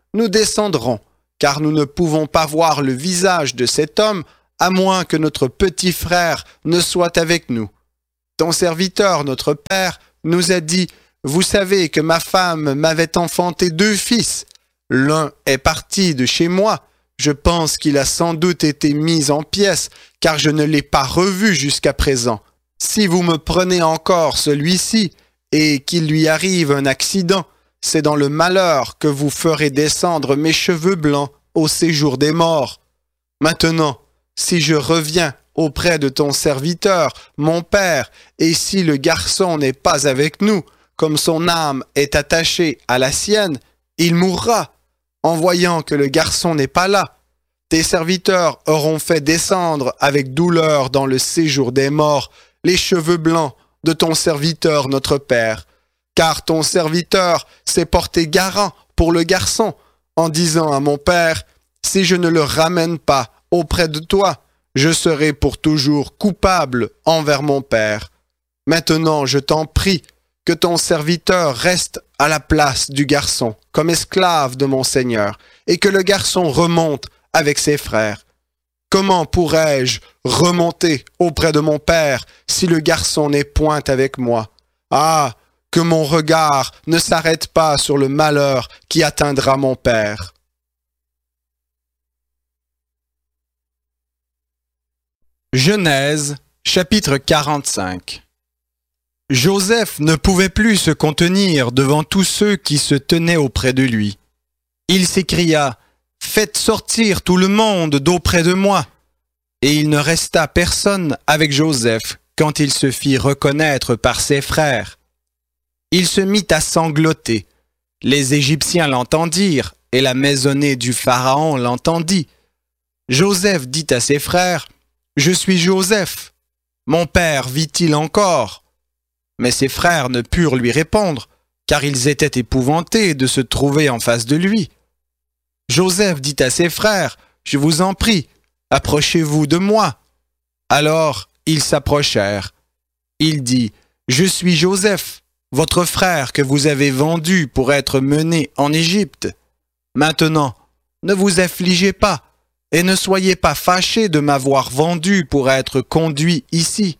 A: nous descendrons, car nous ne pouvons pas voir le visage de cet homme, à moins que notre petit frère ne soit avec nous. Ton serviteur, notre père, nous a dit, vous savez que ma femme m'avait enfanté 2 fils. L'un est parti de chez moi. Je pense qu'il a sans doute été mis en pièces, car je ne l'ai pas revu jusqu'à présent. Si vous me prenez encore celui-ci, et qu'il lui arrive un accident, c'est dans le malheur que vous ferez descendre mes cheveux blancs au séjour des morts. Maintenant, si je reviens auprès de ton serviteur, mon père, et si le garçon n'est pas avec nous, comme son âme est attachée à la sienne, il mourra, en voyant que le garçon n'est pas là. Tes serviteurs auront fait descendre avec douleur dans le séjour des morts les cheveux blancs de ton serviteur notre père, car ton serviteur s'est porté garant pour le garçon, en disant à mon père, si je ne le ramène pas auprès de toi, je serai pour toujours coupable envers mon père. Maintenant, je t'en prie, que ton serviteur reste à la place du garçon, comme esclave de mon Seigneur, et que le garçon remonte avec ses frères. Comment pourrais-je remonter auprès de mon père si le garçon n'est point avec moi? Ah, que mon regard ne s'arrête pas sur le malheur qui atteindra mon père. Genèse, chapitre 45. Joseph ne pouvait plus se contenir devant tous ceux qui se tenaient auprès de lui. Il s'écria, « Faites sortir tout le monde d'auprès de moi !» Et il ne resta personne avec Joseph quand il se fit reconnaître par ses frères. Il se mit à sangloter. Les Égyptiens l'entendirent, et la maisonnée du Pharaon l'entendit. Joseph dit à ses frères, « Je suis Joseph. Mon père vit-il encore ?» Mais ses frères ne purent lui répondre, car ils étaient épouvantés de se trouver en face de lui. Joseph dit à ses frères, « Je vous en prie, approchez-vous de moi. » Alors ils s'approchèrent. Il dit, « Je suis Joseph, votre frère que vous avez vendu pour être mené en Égypte. Maintenant, ne vous affligez pas, et ne soyez pas fâchés de m'avoir vendu pour être conduit ici.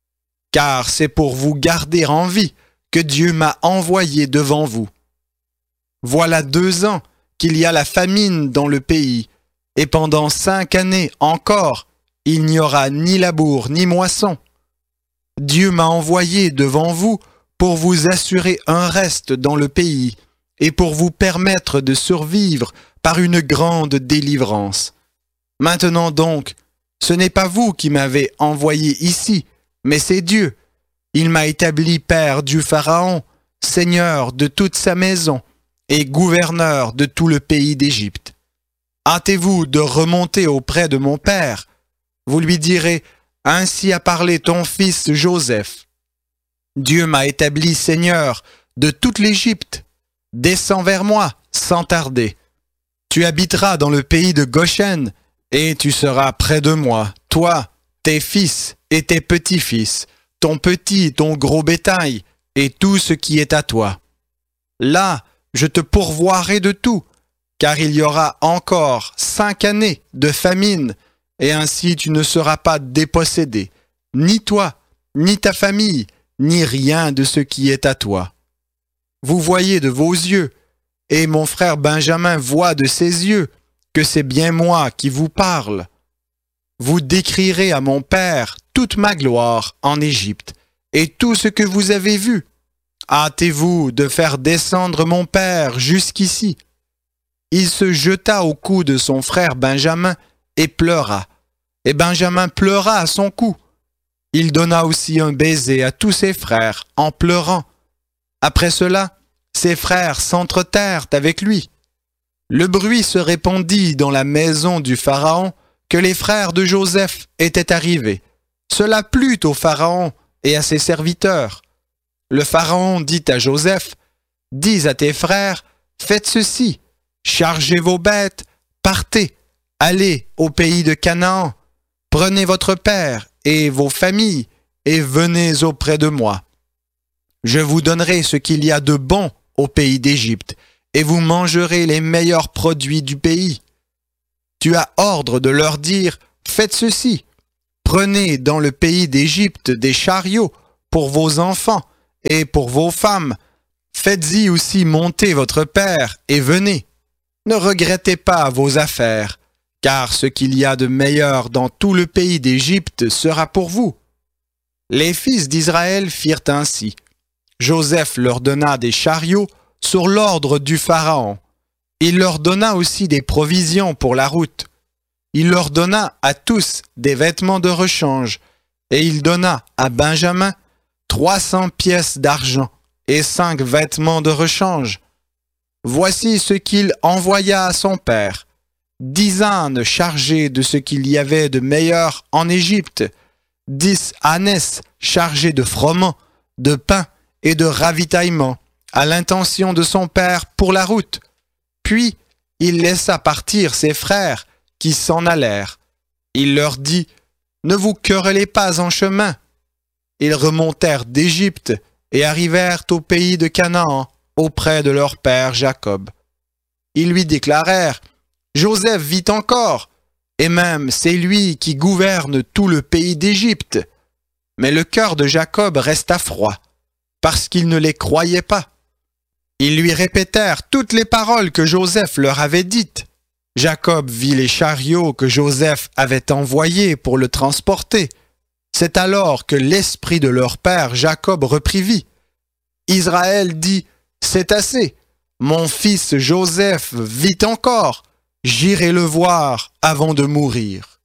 A: Car c'est pour vous garder en vie que Dieu m'a envoyé devant vous. Voilà 2 ans qu'il y a la famine dans le pays, et pendant 5 années encore, il n'y aura ni labour ni moisson. Dieu m'a envoyé devant vous pour vous assurer un reste dans le pays, et pour vous permettre de survivre par une grande délivrance. Maintenant donc, ce n'est pas vous qui m'avez envoyé ici, mais c'est Dieu. Il m'a établi père du Pharaon, seigneur de toute sa maison et gouverneur de tout le pays d'Égypte. Hâtez-vous de remonter auprès de mon père. Vous lui direz, ainsi a parlé ton fils Joseph. Dieu m'a établi seigneur de toute l'Égypte. Descends vers moi sans tarder. Tu habiteras dans le pays de Goshen et tu seras près de moi, toi, tes fils et tes petits-fils, ton petit et ton gros bétail, et tout ce qui est à toi. Là, je te pourvoirai de tout, car il y aura encore 5 années de famine, et ainsi tu ne seras pas dépossédé, ni toi, ni ta famille, ni rien de ce qui est à toi. Vous voyez de vos yeux, et mon frère Benjamin voit de ses yeux, que c'est bien moi qui vous parle. Vous décrirez à mon père toute ma gloire en Égypte, et tout ce que vous avez vu. Hâtez-vous de faire descendre mon père jusqu'ici. » Il se jeta au cou de son frère Benjamin et pleura. Et Benjamin pleura à son cou. Il donna aussi un baiser à tous ses frères en pleurant. Après cela, ses frères s'entretèrent avec lui. Le bruit se répandit dans la maison du Pharaon que les frères de Joseph étaient arrivés. Cela plut au Pharaon et à ses serviteurs. Le Pharaon dit à Joseph, « Dis à tes frères, faites ceci, chargez vos bêtes, partez, allez au pays de Canaan, prenez votre père et vos familles et venez auprès de moi. Je vous donnerai ce qu'il y a de bon au pays d'Égypte, et vous mangerez les meilleurs produits du pays. Tu as ordre de leur dire, faites ceci, prenez dans le pays d'Égypte des chariots pour vos enfants et pour vos femmes, faites-y aussi monter votre père et venez. Ne regrettez pas vos affaires, car ce qu'il y a de meilleur dans tout le pays d'Égypte sera pour vous. Les fils d'Israël firent ainsi. Joseph leur donna des chariots sur l'ordre du Pharaon. Il leur donna aussi des provisions pour la route. Il leur donna à tous des vêtements de rechange, et il donna à Benjamin 300 pièces d'argent et 5 vêtements de rechange. Voici ce qu'il envoya à son père. 10 ânes chargés de ce qu'il y avait de meilleur en Égypte, 10 ânesses chargés de froment, de pain et de ravitaillement, à l'intention de son père pour la route. Puis il laissa partir ses frères qui s'en allèrent. Il leur dit, ne vous querellez pas en chemin. Ils remontèrent d'Égypte et arrivèrent au pays de Canaan, auprès de leur père Jacob. Ils lui déclarèrent, Joseph vit encore, et même c'est lui qui gouverne tout le pays d'Égypte. Mais le cœur de Jacob resta froid, parce qu'il ne les croyait pas. Ils lui répétèrent toutes les paroles que Joseph leur avait dites. Jacob vit les chariots que Joseph avait envoyés pour le transporter. C'est alors que l'esprit de leur père Jacob reprit vie. Israël dit, c'est assez, mon fils Joseph vit encore, j'irai le voir avant de mourir.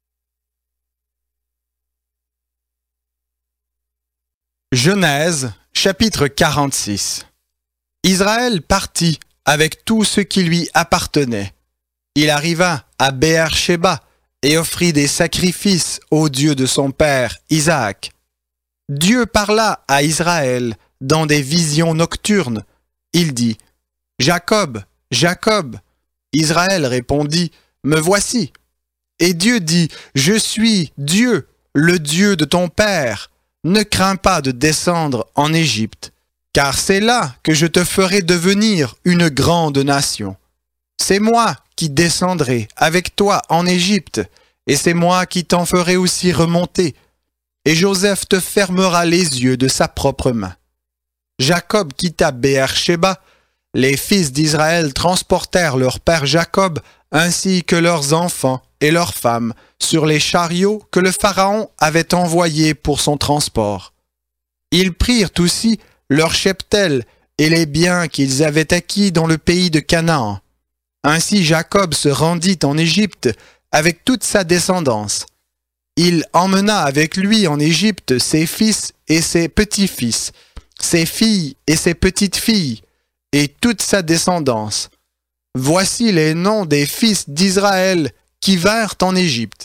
A: Genèse, chapitre 46. Israël partit avec tout ce qui lui appartenait. Il arriva à Béer-Shéba et offrit des sacrifices au Dieu de son père, Isaac. Dieu parla à Israël dans des visions nocturnes. Il dit, « Jacob, Jacob !» Israël répondit, « Me voici. » Et Dieu dit, « Je suis Dieu, le Dieu de ton père. Ne crains pas de descendre en Égypte, car c'est là que je te ferai devenir une grande nation. C'est moi qui descendrai avec toi en Égypte, et c'est moi qui t'en ferai aussi remonter. Et Joseph te fermera les yeux de sa propre main. » Jacob quitta Béer-Shéba. Les fils d'Israël transportèrent leur père Jacob ainsi que leurs enfants et leurs femmes sur les chariots que le Pharaon avait envoyés pour son transport. Ils prirent aussi leurs cheptels et les biens qu'ils avaient acquis dans le pays de Canaan. Ainsi Jacob se rendit en Égypte avec toute sa descendance. Il emmena avec lui en Égypte ses fils et ses petits-fils, ses filles et ses petites-filles, et toute sa descendance. Voici les noms des fils d'Israël qui vinrent en Égypte.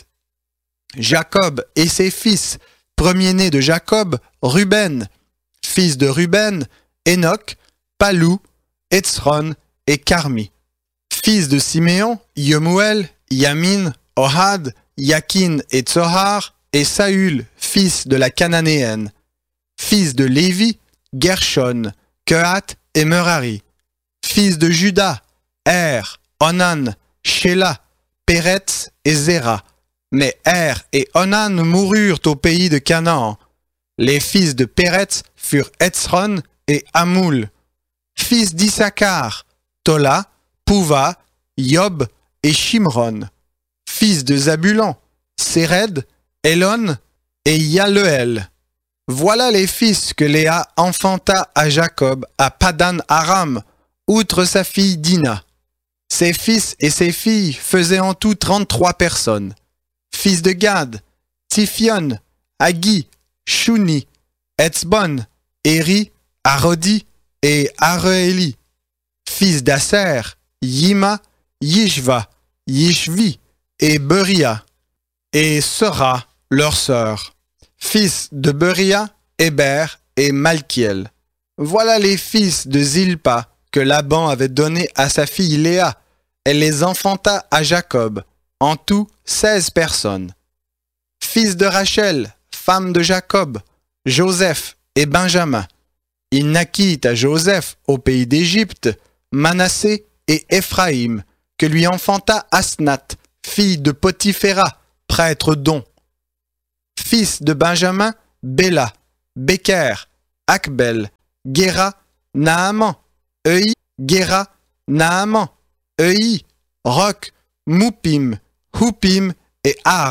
A: Jacob et ses fils, premier-né de Jacob, Ruben, fils de Ruben, Enoch, Palou, Hetzron et Carmi. Fils de Siméon, Yemuel, Yamin, Ohad, Yakin et Tsohar, et Saül, fils de la Cananéenne. Fils de Lévi, Gershon, Kehat et Merari. Fils de Juda, Er, Onan, Shéla, Péretz et Zéra. Mais Er et Onan moururent au pays de Canaan. Les fils de Péretz furent Hetzron et Hamoul. Fils d'Issachar, Tola, Pouva, Yob et Shimron. Fils de Zabulon, Séred, Elon et Yaleel. Voilà les fils que Léa enfanta à Jacob à Padan Aram, outre sa fille Dina. Ses fils et ses filles faisaient en tout 33 personnes. Fils de Gad, Tiphion, Hagi, Shuni, Etzbon, Eri, Arodi et Areéli. Fils d'Aser, Yima, Yishva, Yishvi et Beria. Et Sora, leur sœur. Fils de Beria, Héber et Malkiel. Voilà les fils de Zilpa que Laban avait donnés à sa fille Léa. Elle les enfanta à Jacob. En tout, 16 personnes. Fils de Rachel, femme de Jacob, Joseph et Benjamin. Il naquit à Joseph au pays d'Égypte Manassé et Éphraïm, que lui enfanta Asnath, fille de Potiphéra, prêtre d'On. Fils de Benjamin, Béla, Béker, Akbel, Guéra, Naaman, Euï, Guéra, Naaman, Euï, Roc, Moupim, Houpim et Ar.